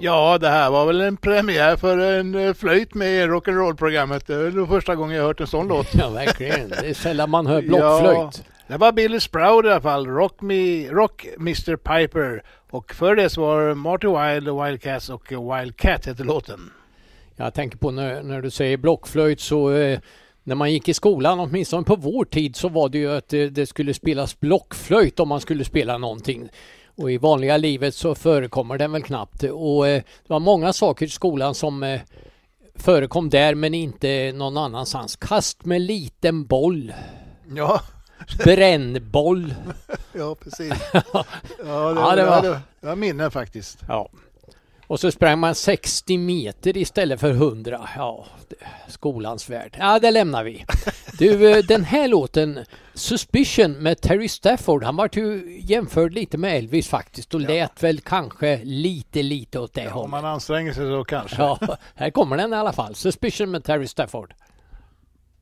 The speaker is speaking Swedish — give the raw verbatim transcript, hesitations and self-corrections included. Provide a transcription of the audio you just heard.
Ja, det här var väl en premiär för en flöjt med i rock'n'roll-programmet. Det är nog första gången jag hört en sån låt. Ja, verkligen. Det är sällan man hör blockflöjt. Ja, det var Billy Sproud i alla fall. Rock, me, rock mister Piper. Och för det så var Marty Wilde, Wildcats och Wildcat heter låten. Jag tänker på när, när du säger blockflöjt så... Eh, när man gick i skolan, åtminstone på vår tid, så var det ju att det, det skulle spelas blockflöjt om man skulle spela någonting. Och i vanliga livet så förekommer den väl knappt. Och eh, det var många saker i skolan som eh, förekom där men inte någon annanstans. Kast med liten boll. Ja. Brännboll. Ja, precis. Ja, det, ja, det var det var minnen faktiskt. Ja. Och så sprang man sextio meter istället för hundra. Ja, skolans värld. Ja, det lämnar vi. Du, den här låten, Suspicion med Terry Stafford, han var ju jämförd lite med Elvis faktiskt och ja. lät väl kanske lite, lite åt det ja, hållet. Om man anstränger sig så kanske. Ja, här kommer den i alla fall. Suspicion med Terry Stafford.